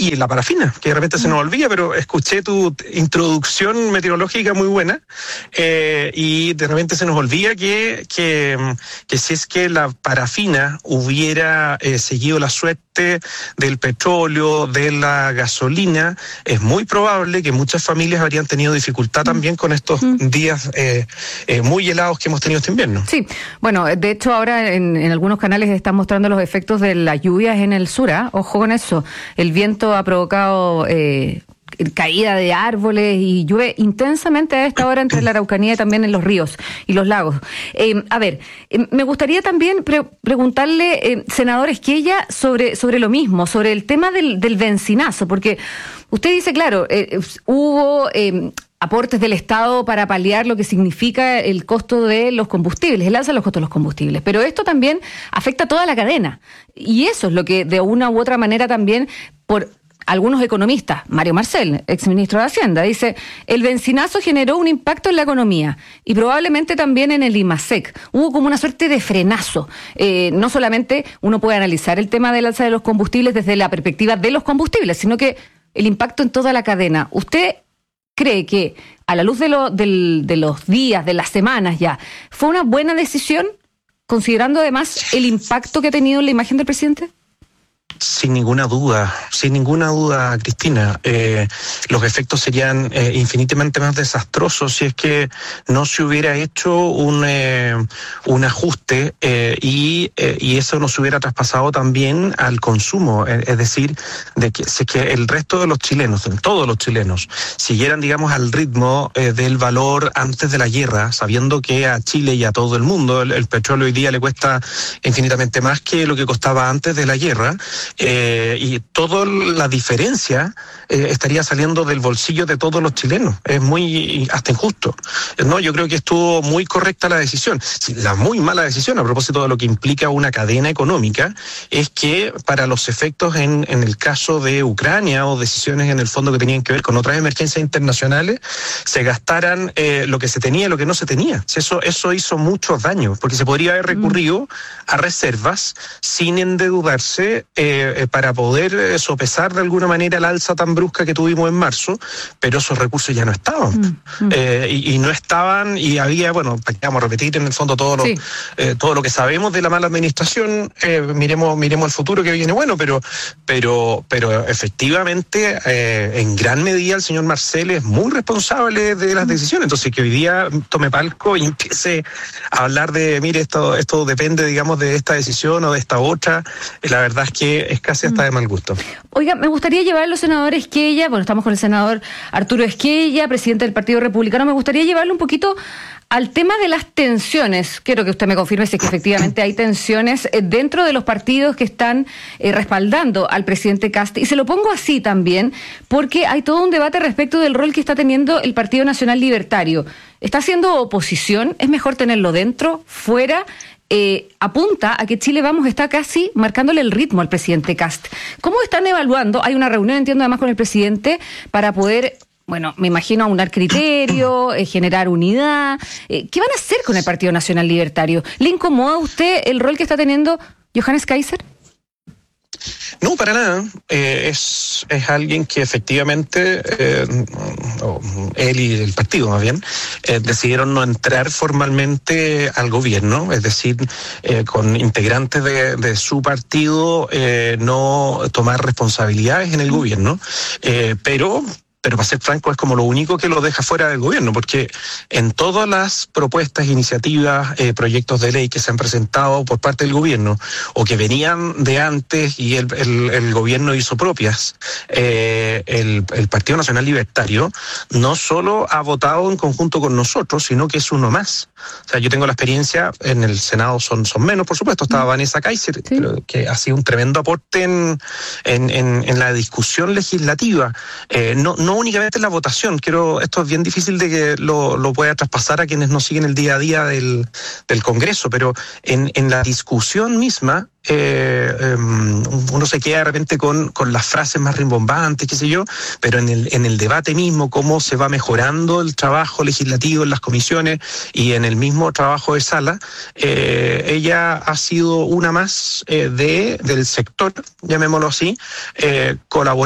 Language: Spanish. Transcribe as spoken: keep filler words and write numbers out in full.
y la parafina, que de repente se nos olvida, pero escuché tu introducción meteorológica muy buena, eh, y de repente se nos olvida que, que, que si es que la parafina hubiera eh, seguido la suerte del petróleo, de la gasolina, es muy probable que muchas familias habrían tenido dificultad también con estos mm. días eh, eh, muy helados que hemos tenido este invierno. Sí, bueno, de hecho ahora en, en algunos canales están mostrando los efectos de las lluvias en el sur, ¿eh? Ojo con eso, el viento ha provocado eh, caída de árboles y llueve intensamente a esta hora entre la Araucanía y también en los ríos y los lagos. Eh, a ver, eh, me gustaría también pre- preguntarle, eh, senador Esquella, sobre, sobre lo mismo, sobre el tema del, del bencinazo, porque usted dice, claro, eh, hubo eh, aportes del Estado para paliar lo que significa el costo de los combustibles, el alza de los costos de los combustibles, pero esto también afecta a toda la cadena, y eso es lo que de una u otra manera también, por algunos economistas, Mario Marcel, exministro de Hacienda, dice, el bencinazo generó un impacto en la economía y probablemente también en el IMASEC. Hubo como una suerte de frenazo. Eh, no solamente uno puede analizar el tema del alza de los combustibles desde la perspectiva de los combustibles, sino que el impacto en toda la cadena. ¿Usted cree que, a la luz de, lo, del, de los días, de las semanas ya, fue una buena decisión, considerando además el impacto que ha tenido en la imagen del presidente? Sin ninguna duda, sin ninguna duda, Cristina. Eh, los efectos serían eh, infinitamente más desastrosos si es que no se hubiera hecho un, eh, un ajuste eh, y, eh, y eso no se hubiera traspasado también al consumo. Eh, es decir, de que si es que el resto de los chilenos, todos los chilenos, siguieran, digamos, al ritmo eh, del valor antes de la guerra, sabiendo que a Chile y a todo el mundo el, el petróleo hoy día le cuesta infinitamente más que lo que costaba antes de la guerra, Eh, y toda la diferencia eh, estaría saliendo del bolsillo de todos los chilenos. Es muy, hasta injusto. No, yo creo que estuvo muy correcta la decisión. Sí, la muy mala decisión, a propósito de lo que implica una cadena económica, es que para los efectos en, en el caso de Ucrania o decisiones en el fondo que tenían que ver con otras emergencias internacionales, se gastaran eh, lo que se tenía y lo que no se tenía. Eso, eso hizo muchos daños, porque se podría haber recurrido a reservas sin endeudarse eh, Eh, para poder eh, sopesar de alguna manera el alza tan brusca que tuvimos en marzo, pero esos recursos ya no estaban. Mm, mm. Eh, y, y no estaban, y había, bueno, vamos a repetir en el fondo todo lo, sí. eh, todo lo que sabemos de la mala administración, eh, miremos, miremos el futuro que viene bueno, pero, pero, pero efectivamente, eh, en gran medida el señor Marcel es muy responsable de las decisiones. Entonces, que hoy día tome palco y empiece a hablar de, mire, esto, esto depende, digamos, de esta decisión o de esta otra, eh, la verdad es que es casi hasta de mal gusto. Oiga, me gustaría llevar a los senadores Esquella, bueno, estamos con el senador Arturo Esquella, presidente del Partido Republicano, me gustaría llevarlo un poquito al tema de las tensiones. Quiero que usted me confirme si es que efectivamente hay tensiones dentro de los partidos que están eh, respaldando al presidente Kast. Y se lo pongo así también, porque hay todo un debate respecto del rol que está teniendo el Partido Nacional Libertario. ¿Está haciendo oposición? ¿Es mejor tenerlo dentro, fuera? Eh, apunta a que Chile Vamos está casi marcándole el ritmo al presidente Kast. ¿Cómo están evaluando? Hay una reunión, entiendo, además con el presidente para poder, bueno, me imagino aunar criterio, eh, generar unidad. Eh, ¿Qué van a hacer con el Partido Nacional Libertario? ¿Le incomoda a usted el rol que está teniendo Johannes Kaiser? No, para nada. Eh, es, es alguien que efectivamente, eh, él y el partido más bien, eh, decidieron no entrar formalmente al gobierno, es decir, eh, con integrantes de, de su partido eh, no tomar responsabilidades en el gobierno, eh, pero... Pero para ser franco es como lo único que lo deja fuera del gobierno, porque en todas las propuestas, iniciativas, eh, proyectos de ley que se han presentado por parte del gobierno o que venían de antes y el, el, el gobierno hizo propias, eh, el, el Partido Nacional Libertario no solo ha votado en conjunto con nosotros, sino que es uno más. O sea, yo tengo la experiencia, en el Senado son, son menos, por supuesto, estaba mm. Vanessa Kaiser, sí. pero, que ha sido un tremendo aporte en, en, en, en la discusión legislativa. Eh, no, no únicamente en la votación, quiero, esto es bien difícil de que lo, lo pueda traspasar a quienes no siguen el día a día del, del Congreso, pero en, en la discusión misma, Eh, um, uno se queda de repente con, con las frases más rimbombantes, qué sé yo, pero en el, en el debate mismo, cómo se va mejorando el trabajo legislativo en las comisiones y en el mismo trabajo de sala, eh, ella ha sido una más eh, de del sector, llamémoslo así, eh, colaborando